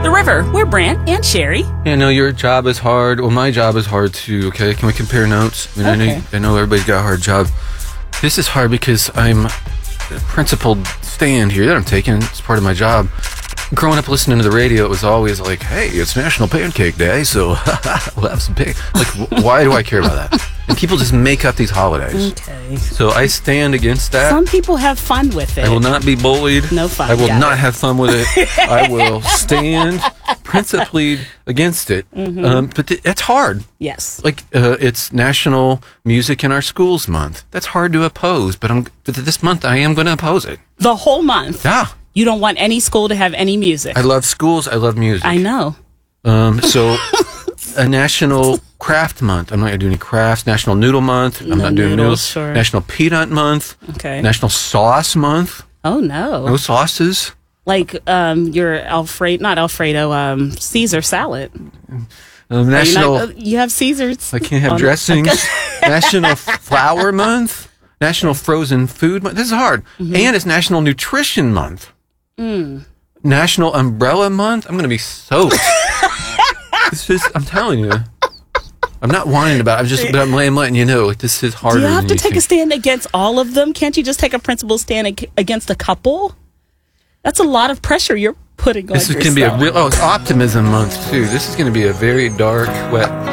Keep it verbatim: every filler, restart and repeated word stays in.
The River. We're Brant and Sherry. Yeah, no, your job is hard. Well, my job is hard too, okay? Can we compare notes? I mean, I, Okay. know, I know everybody's got a hard job. This is hard because I'm a principled stand here that I'm taking. It's part of my job. Growing up listening to the radio, it was always like, hey, it's National Pancake Day, so we'll have some pancake. Like, wh- why do I care about that? And people just make up these holidays. Okay. So I stand against that. Some people have fun with it. I will not be bullied. No fun. I will Got not it. have fun with it. I will stand principally against it. Mm-hmm. Um, but th- it's hard. Yes. Like uh, it's National Music in Our Schools Month. That's hard to oppose, but I'm but this month I am going to oppose it. The whole month. Yeah, You don't want any school to have any music. I love schools. I love music. I know. Um, so a National Craft Month. I'm not going to do any crafts. National Noodle Month. I'm No not doing noodles, noodles. sure. National Peanut Month. Okay. National Sauce Month. Oh, no. No sauces. Like um, your Alfredo, not Alfredo, um, Caesar salad. Um, Are you, National. not, uh, you have Caesars. I can't have on- dressings. National Flower Month. National Frozen Food Month. This is hard. Mm-hmm. And it's National Nutrition Month. Mm. National Umbrella Month. I'm going to be soaked. It's just, I'm telling you. I'm not whining about it. I'm just, but I'm, I'm letting you know, like, this is harder Do you have than to you take a think. stand against all of them? Can't you just take a principled stand ag- against a couple? That's a lot of pressure you're putting on This is yourself. going to be a real, oh, it's Optimism Month, too. This is going to be a very dark, wet